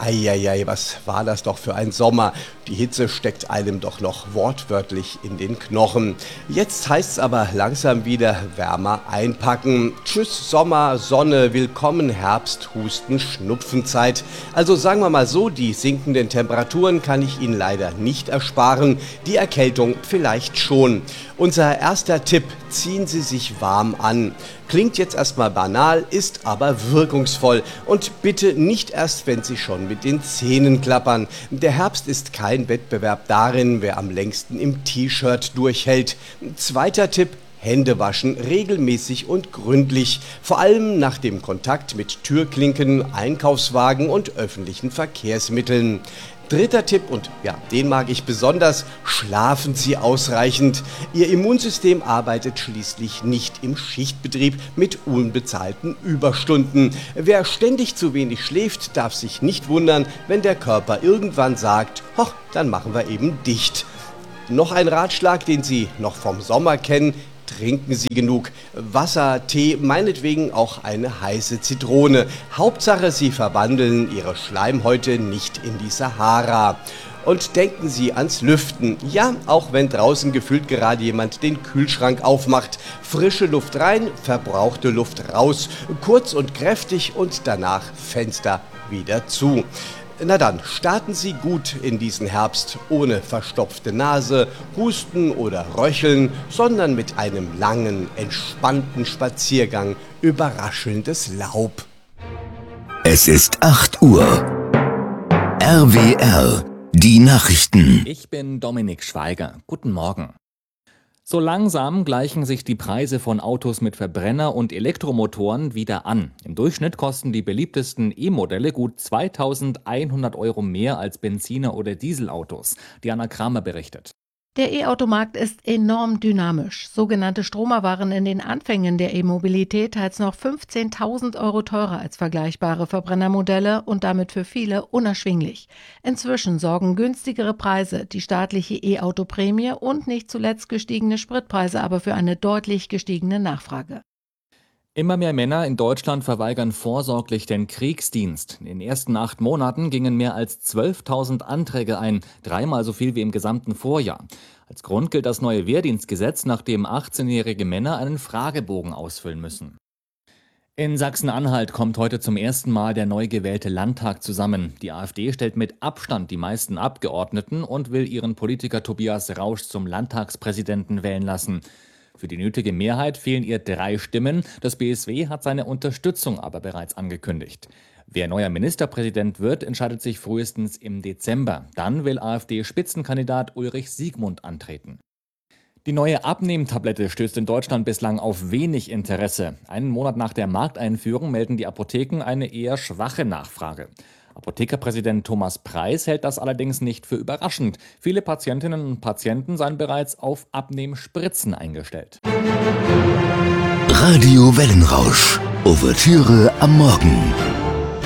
Eieiei, was war das doch für ein Sommer. Die Hitze steckt einem doch noch wortwörtlich in den Knochen. Jetzt heißt's aber langsam wieder wärmer einpacken. Tschüss Sommer, Sonne, willkommen Herbst, Husten, Schnupfenzeit. Also sagen wir mal so, die sinkenden Temperaturen kann ich Ihnen leider nicht ersparen. Die Erkältung vielleicht schon. Unser erster Tipp, ziehen Sie sich warm an. Klingt jetzt erstmal banal, ist aber wirkungsvoll. Und bitte nicht erst, wenn Sie schon mit den Zähnen klappern. Der Herbst ist kein Wettbewerb darin, wer am längsten im T-Shirt durchhält. Zweiter Tipp, Hände waschen, regelmäßig und gründlich. Vor allem nach dem Kontakt mit Türklinken, Einkaufswagen und öffentlichen Verkehrsmitteln. Dritter Tipp, und ja, den mag ich besonders, schlafen Sie ausreichend. Ihr Immunsystem arbeitet schließlich nicht im Schichtbetrieb mit unbezahlten Überstunden. Wer ständig zu wenig schläft, darf sich nicht wundern, wenn der Körper irgendwann sagt, hoch, dann machen wir eben dicht. Noch ein Ratschlag, den Sie noch vom Sommer kennen: Trinken Sie genug Wasser, Tee, meinetwegen auch eine heiße Zitrone. Hauptsache, Sie verwandeln Ihre Schleimhäute nicht in die Sahara. Und denken Sie ans Lüften. Ja, auch wenn draußen gefühlt gerade jemand den Kühlschrank aufmacht. Frische Luft rein, verbrauchte Luft raus. Kurz und kräftig und danach Fenster wieder zu. Na dann, starten Sie gut in diesen Herbst, ohne verstopfte Nase, Husten oder Röcheln, sondern mit einem langen, entspannten Spaziergang über raschelndes Laub. Es ist 8 Uhr. RWR, die Nachrichten. Ich bin Dominik Schweiger. Guten Morgen. So langsam gleichen sich die Preise von Autos mit Verbrenner- und Elektromotoren wieder an. Im Durchschnitt kosten die beliebtesten E-Modelle gut 2.100 € mehr als Benziner- oder Dieselautos. Diana Kramer berichtet. Der E-Automarkt ist enorm dynamisch. Sogenannte Stromer waren in den Anfängen der E-Mobilität teils noch 15.000 € teurer als vergleichbare Verbrennermodelle und damit für viele unerschwinglich. Inzwischen sorgen günstigere Preise, die staatliche E-Auto-Prämie und nicht zuletzt gestiegene Spritpreise aber für eine deutlich gestiegene Nachfrage. Immer mehr Männer in Deutschland verweigern vorsorglich den Kriegsdienst. In den ersten 8 Monaten gingen mehr als 12.000 Anträge ein, 3-mal so viel wie im gesamten Vorjahr. Als Grund gilt das neue Wehrdienstgesetz, nach dem 18-jährige Männer einen Fragebogen ausfüllen müssen. In Sachsen-Anhalt kommt heute zum ersten Mal der neu gewählte Landtag zusammen. Die AfD stellt mit Abstand die meisten Abgeordneten und will ihren Politiker Tobias Rausch zum Landtagspräsidenten wählen lassen. Für die nötige Mehrheit fehlen ihr 3 Stimmen. Das BSW hat seine Unterstützung aber bereits angekündigt. Wer neuer Ministerpräsident wird, entscheidet sich frühestens im Dezember. Dann will AfD-Spitzenkandidat Ulrich Siegmund antreten. Die neue Abnehmtablette stößt in Deutschland bislang auf wenig Interesse. Einen Monat nach der Markteinführung melden die Apotheken eine eher schwache Nachfrage. Apothekerpräsident Thomas Preis hält das allerdings nicht für überraschend. Viele Patientinnen und Patienten seien bereits auf Abnehmspritzen eingestellt. Radio Wellenrausch. Ouvertüre am Morgen.